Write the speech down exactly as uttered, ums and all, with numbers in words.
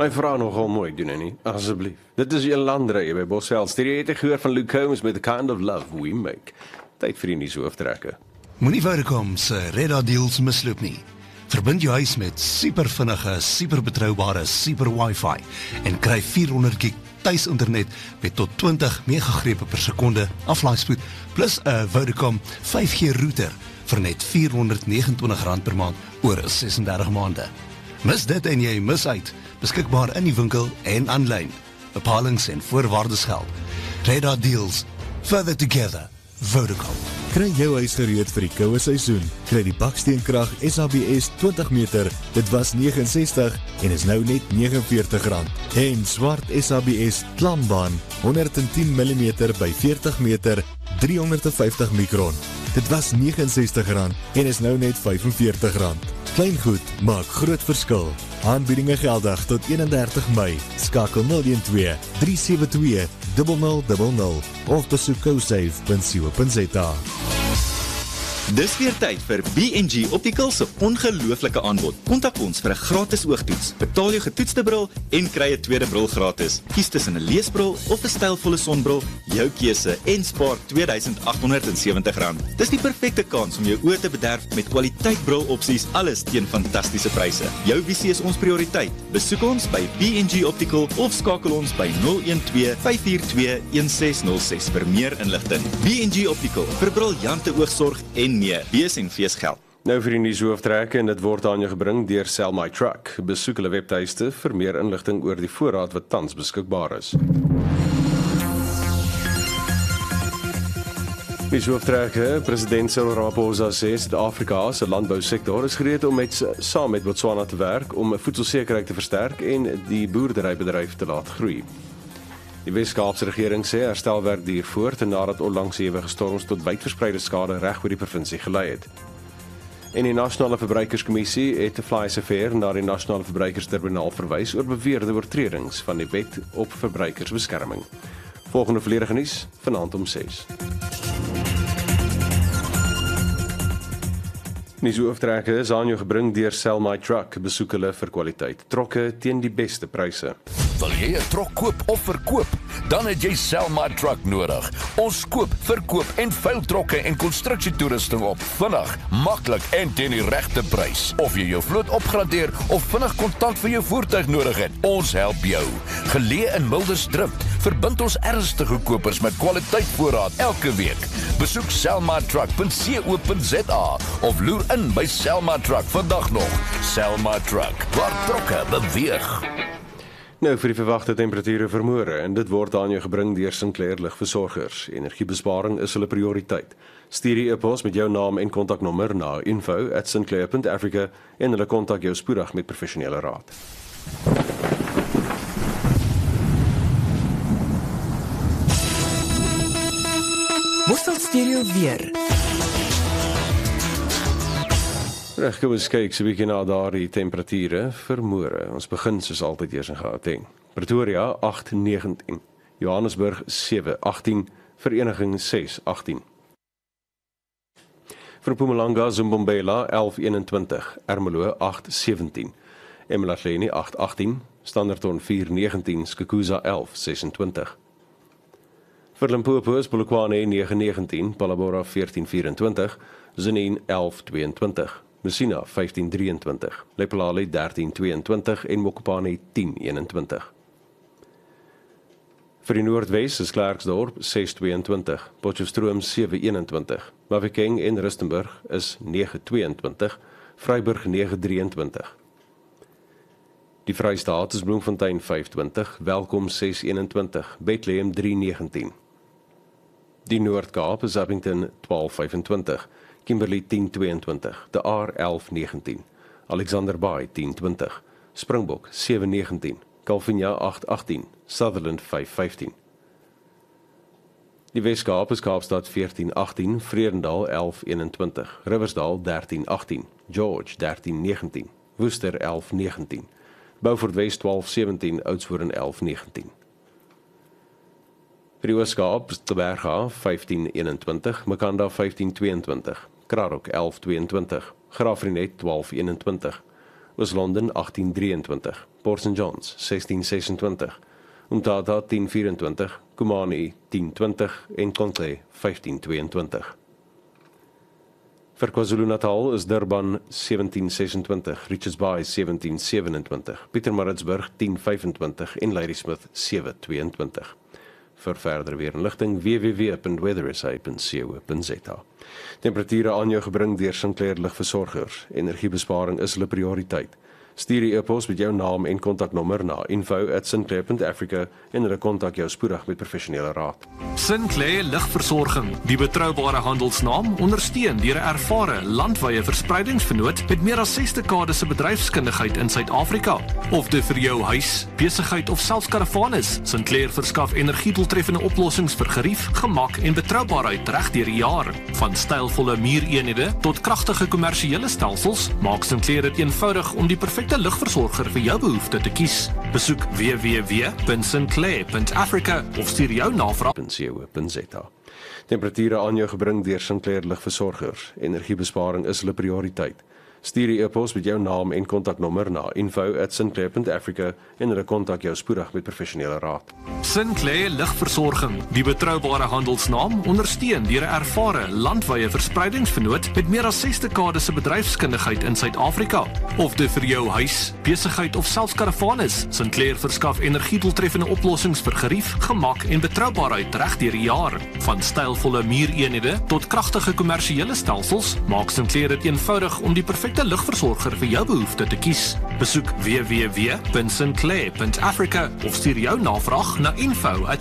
My vrou nogal mooi doen, nie? Asseblief. Dit is Jolanda by Bosveld. Stuur jy het gehoor van Luke Combs met The Kind of Love We Make. Tyd vir die nuus hooftrekke. Moenie Vodacom se Reda deals misloop nie. Verbind jou huis met super vinnige, super betroubare, super wifi en kry vierhonderd gig tuisinternet met tot twintig megagrepe per sekonde aflaaispoed plus 'n Vodacom vyf G router vir net vierhonderdnegenentwintig rand per maand oor sesendertig maande. Mis dit en jy mis uit. Beskikbaar in die winkel en aanlyn. Bepalings en voorwaardes geld. Reda deals. Further together. Vodacom. Kry jou huis gereed vir die koue seisoen. Kry die baksteenkrag S A B S twintig meter, dit was negentig en sestig en is nou net negentig en veertig rand. En swart S A B S klambaan honderdtien millimeter by veertig meter, driehonderd en vyftig mikron. Dit was negentig en sestig rand en is nou net vyf en veertig rand. Klein goed maak groot verskil. Aanbiedinge geldig tot eenendertig Mei. Skakel nul een twee, drie sewe twee, nul nul nul nul of besoek cosave punt co punt za. Dis weer tyd vir B en G Optical se ongelooflike aanbod. Kontak ons vir 'n gratis oogtoets. Betaal jou getoetste bril en kry 'n tweede bril gratis. Kies tussen 'n leesbril of 'n stylvolle sonbril, jou keuse en spaar twee duisend agt honderd en sewentig rand. Dis die perfekte kans om jou oë te bederf met kwaliteit brilopsies, alles teen fantastiese pryse. Jou visie is ons prioriteit. Besoek ons by B en G Optical of skakel ons by nul een twee, vyf vier twee, een ses nul ses vir meer inligting. B en G Optical vir briljante oogsorg en meer. Bees en fees geld. Nou vir die nuus hooftrekke en dit word aan jou gebring deur Sell My Truck. Besoek hulle webtuiste vir meer inligting oor die voorraad wat tans beskikbaar is. Nuus hooftrekke, president Cyril Ramaphosa sê Suid-Afrika se landbousektor is gereed om met saam met Botswana te werk om voedselsekerheid te versterk en die boerderybedryf te laat groei. Die Wes-Kaapse regering sê herstelwerk duur voort nadat onlangs ewige storms tot wydverspreide skade reg oor die provinsie gelei het. En die Nasionale Verbruikerskommissie het 'n fly-affair na die Nasionale Verbruikerstribunaal verwys oor beweerde oortredings van die wet op verbruikersbeskerming. Volgende volledige nuus vanaand om ses. Nuus hooftrekke is aan jou gebring deur Sell My Truck. Besoek hulle vir kwaliteit trokke teen die beste pryse. Wil jy 'n trok koop of verkoop? Dan het jy Sell My Truck nodig. Ons koop, verkoop en veil trokke en konstruksietoerusting op vinnig, maklik en teen die regte prys. Of jy jou vloot opgradeer of vinnig kontant vir jou voertuig nodig het, ons help jou. Geleë in Mildersdrift, verbind ons ernstige kopers met kwaliteit voorraad elke week. Besoek sell my truck punt co punt za of loer in by Sell My Truck vandag nog. Sell My Truck, waar trokke beweeg. Nou vir die verwagte temperature vir môre en dit word aan jou gebring deur Sinclair Ligversorgers. Energiebesparing is hulle prioriteit. Stuur die e-pos met jou naam en kontaknommer na info at sinclair punt africa en hulle kontak jou spoedig met professionele raad. Bosveld Stereo weer. Reg, kom ons kyk so 'n bietjie na daardie temperature vir môre. Ons begin soos altyd eers in Gauteng. Pretoria agt negentien, Johannesburg sewe agtien, Vereniging ses agtien. Vir Mpumalanga, Zimbombela elf eenentwintig, Ermelo agt sewentien, Emalahleni agt agtien, Standerton vier negentien, Skukuza elf sesentwintig. Vir Limpopo is Polokwane nege negentien, Palabora veertien vyf-en-twintig, Zenine elf twee-en-twintig. Messina vyftien drie-en-twintig, Lephalale dertien twee-en-twintig en Mokopane tien een-en-twintig. Vir die Noordwes is Klerksdorp ses twee-en-twintig, Potchefstroom sewe een-en-twintig, Mafeking en Rustenburg is nege twee-en-twintig, Vryburg nege drie-en-twintig. Die Vrystaat is Bloemfontein vyf twintig, Welkom ses een-en-twintig, Bethlehem drie negentien. Die Noord-Kaap is Appington twaalf vyf-en-twintig, Kimberley tien twee-en-twintig, De Aar elf negentien, Alexander Bay tien twintig, Springbok sewe negentien, Calvinia agt agtien, Sutherland vyf vyftien. Die Wes-Kaap is Kaapstad veertien agtien, Vredendal elf een-en-twintig, Riversdal dertien agtien, George dertien negentien, Worcester elf negentien, Beaufort West twaalf sewentien, Oudtshoorn elf negentien. Vir die Oos-Kaap is Teberga vyftien een-en-twintig, Makanda vyftien twee-en-twintig, Krarok elf twee-en-twintig, Graafrenet twaalf een-en-twintig, was Londen agtien drieëntwintig, Port Saint John's sestien sesentwintig, Umtata tien vierentwintig, Kumani tien twintig en Conte vyftien tweeëntwintig. Vir KwaZulu-Natal is Durban sewentien sesentwintig, Richards Bay sewentien sewenentwintig, Pietermaritzburg tien vyfentwintig en Ladysmith sewe tweeëntwintig. Vir verdere weerinligting w w w punt weather s a punt co punt z a. Temperature aan jou gebring deur Sinclair Ligversorgers. Energiebesparing is hulle prioriteit. Stuur die e-pos met jou naam en kontaknommer na info at sinclair punt africa en hulle kontak jou spoedig met professionele raad. Sinclair Ligversorging, die betroubare handelsnaam, ondersteun deur 'n ervare landwyse verspreidingsvernoot met meer as ses dekades se bedryfskundigheid in Suid-Afrika. Of dit vir jou huis, besigheid of selfs karavaan is, Sinclair verskaf energiedoeltreffende oplossings vir gerief, gemak en betroubaarheid reg deur die jaar. Van stylvolle muureenhede tot kragtige kommersiële stelsels, maak Sinclair dit eenvoudig om die perfekte ligversorger vir jou behoefte te kies. Besoek w w w punt sinclair punt africa of stuur jou navraag co punt z a. Temperature aan jou gebring deur Sinclair Ligversorgers. Energiebesparing is hulle prioriteit. Stuur die e-pos met jou naam en kontaknommer na info at sinclair punt africa en hulle kontak jou spoedig met professionele raad. Sinclair Ligversorging, die betroubare handelsnaam, ondersteun deur 'n ervare landwyse verspreidingsvernoot met meer as ses dekades se bedryfskundigheid in Suid-Afrika. Of dit vir jou huis, besigheid of selfs karavaan is, Sinclair verskaf energiedoeltreffende oplossings vir gerief, gemak en betroubaarheid reg deur die jaar. Van stylvolle muureenhede tot kragtige kommersiële stelsels, maak Sinclair dit eenvoudig om die perfekte die ligversorger vir jou behoefte te kies. Besoek w w w punt sinclair punt africa of stuur jou navraag na info at